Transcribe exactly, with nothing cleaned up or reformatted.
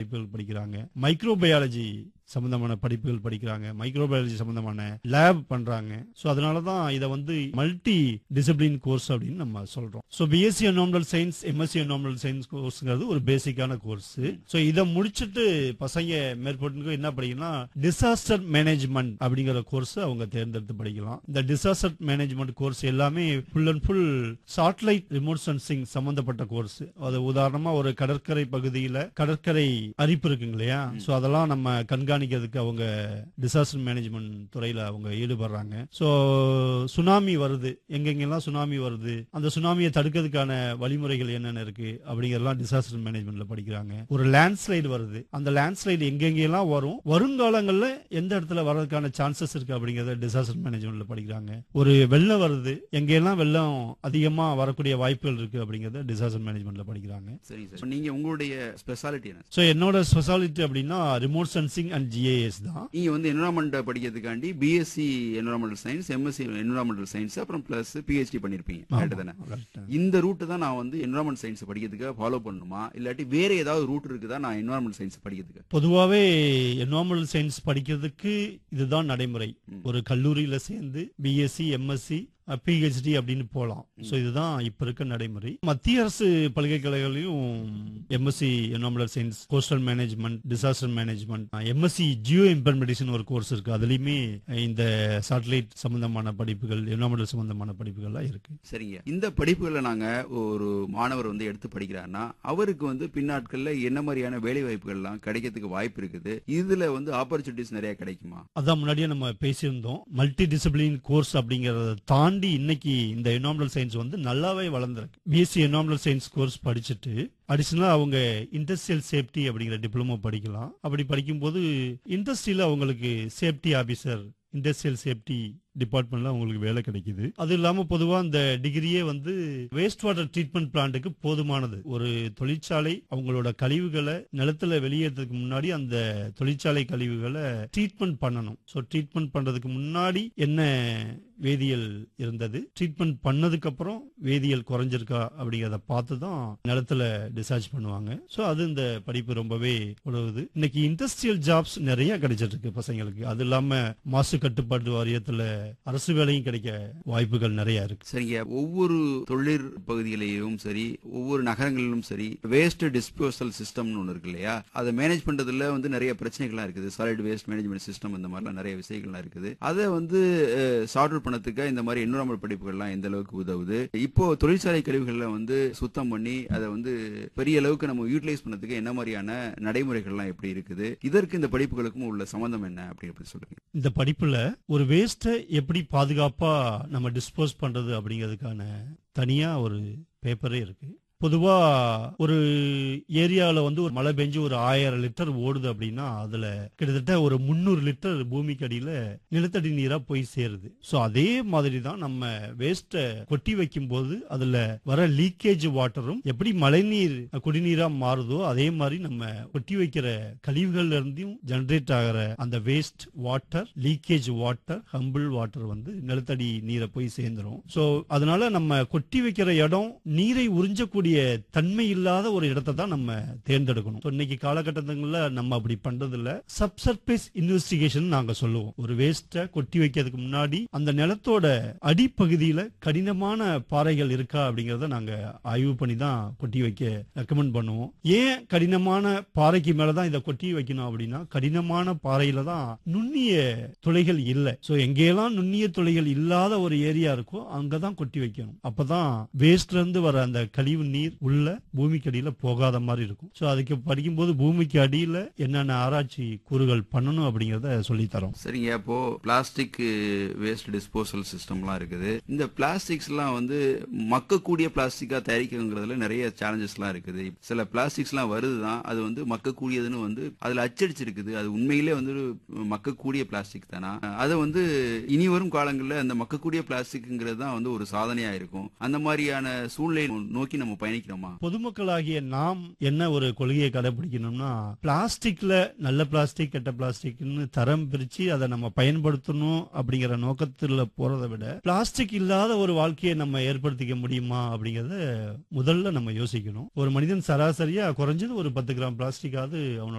படிப்புகள் படிக்கிறாங்க, மைக்ரோபயாலஜி சம்பந்தமான படிப்புகள் படிக்கிறாங்க, மைக்ரோபயாலஜி சம்பந்தமான லேப் பண்றாங்க. சோ அதனால தான் இத வந்து மல்டி டிசிப்ளின் கோர்ஸ் அப்படின்னு நம்ம சொல்றோம். So BSc environmental science, MSc environmental science கோர்ஸ்ங்கிறது ஒரு பேசிக்கான கோர்ஸ். சோ இத முடிச்சிட்டு பசங்க மேற்பட்டு என்ன படிக்கணும்னா டிசாஸ்டர் மேனேஜ்மெண்ட் அப்படிங்கிற கோர்ஸ் அவங்க தேர்ந்தெடுத்து படிக்கலாம். இந்த டிசாஸ்டர் மேனேஜ்மெண்ட் கோர்ஸ் எல்லாமே full and full satellite remote sensing சம்பந்தப்பட்ட கோர்ஸ். அது உதாரணமா ஒரு கடற்கரை பகுதியில கடற்கரை அரிப்பு இருக்குங்க இல்லையா, சோ அதெல்லாம் நம்ம கண்காணிக்கிறதுக்கு அவங்க டிசாஸ்டர் மேனேஜ்மெண்ட் துறையில அவங்க ஈடுபடுறாங்க. சோ சுனாமி வருது, எங்கெங்கெல்லாம் சுனாமி வருது, அந்த சுனாமியை தடுக்கிறதுக்கான வழிமுறைகள் என்னென்ன இருக்கு அப்படிங்கறதெல்லாம் டிசாஸ்டர் மேனேஜ்மெண்ட்ல படிக்கிறாங்க. ஒரு லேண்ட்ஸ்லைடு வருது, அந்த லேண்ட்ஸ்லைடு எங்கெங்கெல்லாம் வரும், வருங்காலங்கள்ல எந்த இடத்துல வர்றதுக்கான சான்சஸ் இருக்கு அப்படிங்கறத டிசாஸ்டர் மேனேஜ்மெண்ட்ல படிக்கிறாங்க. ஒரு வெள்ளம் வருது, எங்கெல்லாம் வெள்ளம் அதிகமா வரக்கூடிய வாய்ப்புகள் இருக்கு அப்படிங்கறத டிசாஸ்டர் மேனேஜ்மெண்ட்ல படிக்கிறாங்க. சரி சார், நீங்க உங்களுடைய ஸ்பெஷாலிட்டி என்ன? சோ என்னோட ஸ்பெஷாலிட்டி அப்படின்னா ரிமோட் சென்சிங் அண்ட் ஜிஏஎஸ் தான். நீங்க வந்து environment படிக்கிறதுக்காண்டி BSc environmental science, MSc environmental science, அப்புறம் பிளஸ் பிஹெச்டி பண்ணிருப்பீங்க. கரெக்ட் தானே? இந்த ரூட் தான் நான் வந்து என்விரான்மெண்ட் சயின்ஸ் படிக்கிறதுக்கு ஃபாலோ பண்ணணுமா, இல்லாட்டி வேற ஏதாவது ரூட் இருக்குதா நான் என்விரான்மெண்ட் சயின்ஸ் படிக்கிறதுக்கு? பொதுவாவே என்விரான்மெண்டல் சயின்ஸ் படிக்கிறதுக்கு இதுதான் நடைமுறை. ஒரு கல்லூரியில சேர்ந்து பிஎஸ்சி, எம்எஸ்சி, பிஹெச்டி அப்படின்னு போலாம். சோ இதுதான் இப்ப இருக்க நடைமுறை. மத்திய அரசு பல்கலைக்கழகங்களையும் MSc environmental science, coastal management, disaster management, MSc Jio implementation ஒரு கோர்ஸ் இருக்கு. அதுலயுமே இந்த சாட்டலைட் சம்பந்தமான படிப்புகள், என்விரான்மெண்டல் சம்பந்தமான படிப்புகள்லாம் இருக்கு. சரிங்க, இந்த படிப்புகளை நாங்க ஒரு மாணவர் வந்து எடுத்து படிக்கிறாருன்னா அவருக்கு வந்து பின்னாட்கள்ல என்ன மாதிரியான வேலை வாய்ப்புகள்லாம் கிடைக்கிறதுக்கு வாய்ப்பு இருக்குது? இதுல வந்து ஆப்பர்ச்சுனிட்டிஸ் நிறைய கிடைக்குமா? அதான் முன்னாடியே நம்ம பேசியிருந்தோம். மல்டி டிசிப்ளின் கோர்ஸ் அப்படிங்கறத தாண்டி இன்னைக்கு இந்த என்விரான்மெண்டல் சயின்ஸ் வந்து நல்லாவே வளர்ந்துருக்கு. பிஎஸ்சி என்விரான்மெண்டல் சயின்ஸ் கோர்ஸ் படிச்சுட்டு அடிஷனலா அவங்க இண்டஸ்ட்ரியல் சேஃப்டி அப்படிங்கிற டிப்ளமோ படிக்கலாம். அப்படி படிக்கும்போது இண்டஸ்ட்ரியில அவங்களுக்கு சேஃப்டி ஆபீசர், இண்டஸ்ட்ரியல் சேஃப்டி டிபார்ட்மெண்ட்ல உங்களுக்கு வேலை கிடைக்குது. அது இல்லாம பொதுவா இந்த டிகிரியே வந்து வேஸ்ட் வாட்டர் ட்ரீட்மெண்ட் பிளான்ட்டுக்கு போதுமானது. ஒரு தொழிற்சாலை அவங்களோட கழிவுகளை நிலத்துல வெளியேறதுக்கு முன்னாடி அந்த தொழிற்சாலை கழிவுகளை ட்ரீட்மெண்ட் பண்ணணும். சோ ட்ரீட்மெண்ட் பண்றதுக்கு முன்னாடி என்ன வேதியியல் இருந்தது, ட்ரீட்மெண்ட் பண்ணதுக்கு அப்புறம் வேதியியல் குறைஞ்சிருக்கா அப்படிங்கறத பார்த்து தான் நிலத்துல டிசார்ஜ் பண்ணுவாங்க. சோ அது இந்த படிப்பு ரொம்பவே உதவுது. இன்னைக்கு இண்டஸ்ட்ரியல் ஜாப்ஸ் நிறைய கிடைச்சிட்டு இருக்கு பசங்களுக்கு. அது இல்லாம மாசு கட்டுப்பாட்டு வாரியத்துல அரசு வேலையும் கிடைக்க வாய்ப்புகள் நிறைய இருக்கு. சரிங்க, ஒவ்வொரு தொழிற் பகுதியிலையும் சரி, ஒவ்வொரு நகரங்களிலும் சரி, வேஸ்ட் டிஸ்போசல் சிஸ்டம் ஒன்று இருக்கு இல்லையா, அதை மேனேஜ் பண்றதுல வந்து நிறைய பிரச்சனைகள்லாம் இருக்குது. சாலிட் வேஸ்ட் மேனேஜ்மெண்ட் சிஸ்டம், இந்த மாதிரிலாம் நிறைய விஷயங்கள்லாம் இருக்குது. அதை வந்து சார்ட் அவுட் பண்ணதுக்கு இந்த மாதிரி என்விரான்மெண்ட் படிப்புகள்லாம் எந்த அளவுக்கு உதவுது? இப்போ தொழிற்சாலை கழிவுகளை வந்து சுத்தம் பண்ணி அதை வந்து பெரிய அளவுக்கு நம்ம யூட்டிலைஸ் பண்ணதுக்கு என்ன மாதிரியான நடைமுறைகள்லாம் எப்படி இருக்குது? இதற்கு இந்த படிப்புகளுக்கும் உள்ள சம்பந்தம் என்ன அப்படின்னு சொல்லுங்க. இந்த படிப்புல ஒரு வேஸ்ட்டை எப்படி பாதுகாப்பா நம்ம டிஸ்போஸ் பண்றது அப்படிங்கிறதுக்கான தனியா ஒரு பேப்பரே இருக்கு. பொதுவா ஒரு ஏரியாவில் வந்து ஒரு மழை பெஞ்சு ஒரு ஆயிரம் லிட்டர் ஓடுது அப்படின்னா அதுல கிட்டத்தட்ட ஒரு முன்னூறு லிட்டர் பூமிக்கு அடியில நிலத்தடி நீரா போய் சேருது. சோ அதே மாதிரி தான் நம்ம வேஸ்ட கொட்டி வைக்கும் போது அதுல வர லீக்கேஜ் வாட்டரும் எப்படி மழைநீர் குடிநீரா மாறுதோ அதே மாதிரி நம்ம கொட்டி வைக்கிற கழிவுகள்ல இருந்தும் ஜெனரேட் ஆகிற அந்த waste water, leakage water, humble water வந்து நிலத்தடி நீரை போய் சேர்ந்துரும். சோ அதனால நம்ம கொட்டி வைக்கிற இடம் நீரை உறிஞ்சக்கூடிய தன்மை இல்லாத ஒரு இடத்தை தான் நம்ம தேர்ந்தெடுக்கணும். இன்னைக்கு காலகட்டத்துல நம்ம அப்படி பண்றது இல்ல. சப்சர்பேஸ் இன்வெஸ்டிகேஷன் நாங்க சொல்லுவோம். ஒரு வேஸ்ட கொட்டி வைக்கிறதுக்கு முன்னாடி அந்த நிலத்தோட அடிப்பகுதியில கடினமான பாறைகள் இருக்கா அப்படிங்கறத நாங்க ஆய்வு பண்ணி தான் கொட்டி வைக்க ரெக்கமெண்ட் பண்ணுவோம். ஏன் கடினமான பாறைக்கு மேலதான் இதை கொட்டி வைக்கணும் அப்படின்னா, கடினமான பாறையில தான் நுண்ணிய துளைகள் இல்லை. சோ எங்கெல்லாம் நுண்ணிய துளைகள் இல்லாத ஒரு ஏரியா இருக்கோ அங்கதான் கொட்டி வைக்கணும். அப்பதான் வேஸ்ட்ல இருந்து வர அந்த கழிவு நீர் உள்ள பூமிக்கு அடியில போகாத மாதிரி இருக்கும். சோ அதுக்கு படிக்கும்போது பூமிக்கு அடியில என்னென்ன ஆராய்ச்சி கூறுகள் பண்ணணும் அப்படிங்கறத சொல்லி தரோம். சரிங்க, அப்போ பிளாஸ்டிக் வேஸ்ட் டிஸ்போசல் சிஸ்டம்லாம் இருக்குது. இந்த பிளாஸ்டிக்ஸ் எல்லாம் வந்து மக்கக்கூடிய பிளாஸ்டிக்கா தயாரிக்கிறதுல நிறைய சேலஞ்சஸ் எல்லாம் இருக்குது. சில பிளாஸ்டிக்ஸ் எல்லாம் வருதுதான், அது வந்து மக்கக்கூடியதுன்னு வந்து அதுல அச்சடிச்சிருக்குது. அது உண்மையிலே வந்து மக்கக்கூடிய பிளாஸ்டிக் தானா? அதை வந்து இனி வரும் காலங்களில் அந்த மக்கக்கூடிய பிளாஸ்டிக்ங்கிறது தான் வந்து ஒரு சாதனையா இருக்கும். அந்த மாதிரியான சூழ்நிலை நோக்கி நம்ம பயணிக்கிறோமா? பொதுமக்களாகிய நாம் என்ன ஒரு கொள்கையை கடைபிடிக்கணும்னா, பிளாஸ்டிக்ல நல்ல பிளாஸ்டிக், கெட்ட பிளாஸ்டிக்னு தரம் பிரிச்சு அதை நம்ம பயன்படுத்தணும் அப்படிங்கிற நோக்கத்துல போறதை விட பிளாஸ்டிக் இல்லாத ஒரு வாழ்க்கையை நம்ம ஏற்படுத்திக்க முடியுமா அப்படிங்கறத முதல்ல நம்ம யோசிக்கணும். ஒரு மனிதன் சராசரியா குறைஞ்சது ஒரு பத்து கிராம் பிளாஸ்டிக்காவது அவனோட